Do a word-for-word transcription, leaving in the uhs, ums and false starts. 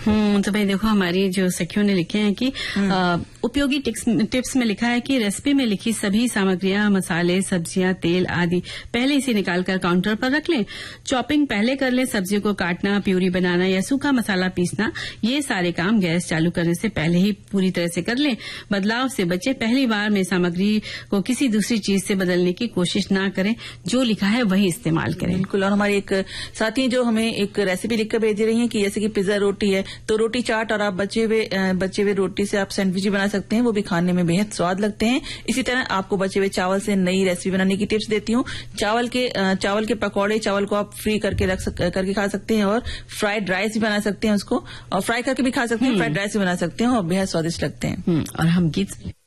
हम्म तो भाई देखो, हमारी जो सखियों ने लिखे हैं कि आ, उपयोगी टिप्स, टिप्स में लिखा है कि रेसिपी में लिखी सभी सामग्रियां, मसाले, सब्जियां, तेल आदि पहले इसे निकालकर काउंटर पर रख लें। चॉपिंग पहले कर लें। सब्जियों को काटना, प्यूरी बनाना या सूखा मसाला पीसना, ये सारे काम गैस चालू करने से पहले ही पूरी तरह से कर लें। बदलाव से बचे। पहली बार में सामग्री को किसी दूसरी चीज से बदलने की कोशिश ना करें। जो लिखा है वही इस्तेमाल करें। बिल्कुल। और हमारी एक साथी जो हमें एक रेसिपी लिखकर भेज रही है कि जैसे कि पिज्जा रोटी है, तो रोटी चाट और आप बचे हुए बचे हुए रोटी से आप सैंडविच बना सकते हैं, वो भी खाने में बेहद स्वाद लगते हैं। इसी तरह आपको बचे हुए चावल से नई रेसिपी बनाने की टिप्स देती हूँ। चावल के चावल के पकौड़े, चावल को आप फ्री करके रख सक, करके खा सकते हैं, और फ्राइड राइस भी बना सकते हैं उसको, और फ्राई करके भी खा सकते हैं, फ्राइड राइस भी बना सकते हैं, और बेहद स्वादिष्ट लगते हैं। और हम गीत